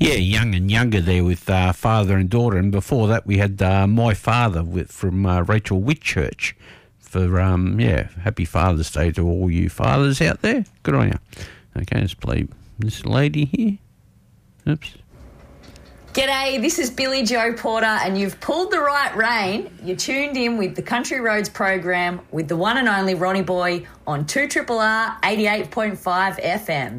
Yeah, young and younger there with father and daughter. And before that, we had My Father from Rachel Whitchurch for, happy Father's Day to all you fathers out there. Good on you. Okay, let's play this lady here. Oops. G'day, this is Billy Joe Porter and you've pulled the right rein. You're tuned in with the Country Roads program with the one and only Ronnie Boy on 2RRR 88.5 FM.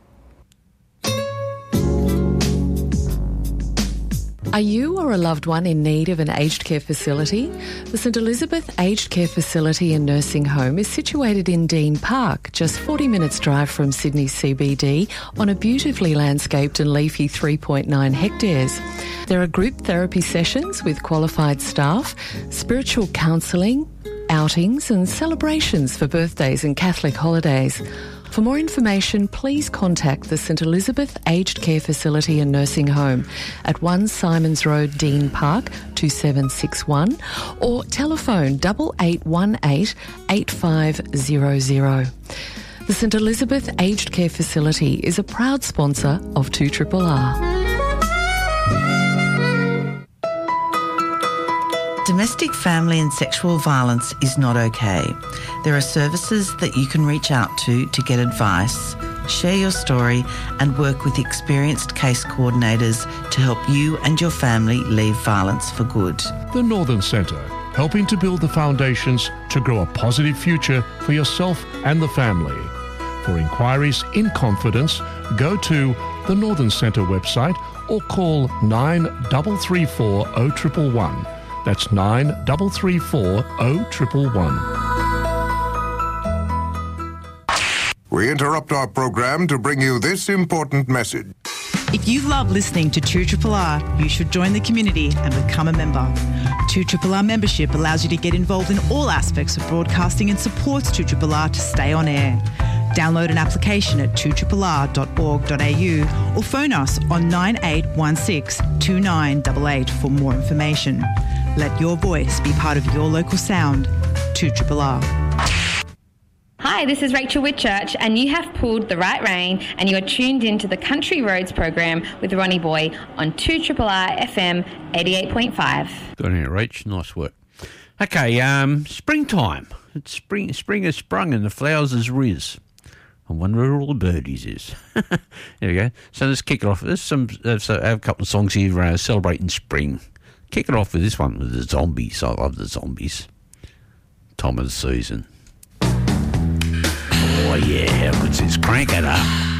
Are you or a loved one in need of an aged care facility? The St Elizabeth Aged Care Facility and Nursing Home is situated in Dean Park, just 40 minutes drive from Sydney CBD, on a beautifully landscaped and leafy 3.9 hectares. There are group therapy sessions with qualified staff, spiritual counselling, outings and celebrations for birthdays and Catholic holidays. For more information, please contact the St Elizabeth Aged Care Facility and Nursing Home at 1 Simons Road, Dean Park, 2761, or telephone 8818 8500. The St Elizabeth Aged Care Facility is a proud sponsor of 2RRR. Domestic, family and sexual violence is not okay. There are services that you can reach out to get advice, share your story and work with experienced case coordinators to help you and your family leave violence for good. The Northern Centre, helping to build the foundations to grow a positive future for yourself and the family. For inquiries in confidence, go to the Northern Centre website or call 9334 0111. That's 9334 0111. We interrupt our program to bring you this important message. If you love listening to 2RRR, you should join the community and become a member. 2RRR membership allows you to get involved in all aspects of broadcasting and supports 2RRR to stay on air. Download an application at 2RRR.org.au or phone us on 9816 2988 for more information. Let your voice be part of your local sound. 2RRR. Hi, this is Rachel Whitchurch and you have pulled the right rein and you are tuned into the Country Roads program with Ronnie Boy on 2RRR FM 88.5. Good on you, Rach. Nice work. Okay, springtime. It's spring has sprung and the flowers has riz. I wonder where all the birdies is. There we go. So let's kick it off. There's I have a couple of songs here celebrating spring. Kick it off with this one with the Zombies. I love the Zombies. Tom of the Season. Oh yeah, how good's this? Crank it up.